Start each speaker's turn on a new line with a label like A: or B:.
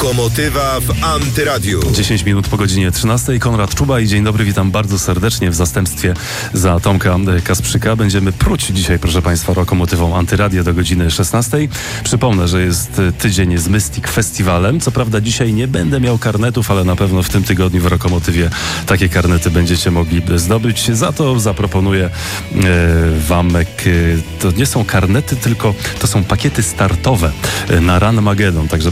A: Lokomotywa w Antyradiu.
B: 10 minut po godzinie 13. Konrad Czuba i dzień dobry, witam bardzo serdecznie w zastępstwie za Tomka Kasprzyka. Będziemy pruć dzisiaj, proszę Państwa, Lokomotywą Antyradia do godziny 16. Przypomnę, że jest tydzień z Mystic Festiwalem. Co prawda dzisiaj nie będę miał karnetów, ale na pewno w tym tygodniu w Lokomotywie takie karnety będziecie mogli zdobyć. Za to zaproponuję Wam, to nie są karnety, tylko to są pakiety startowe na Run Magedon. Także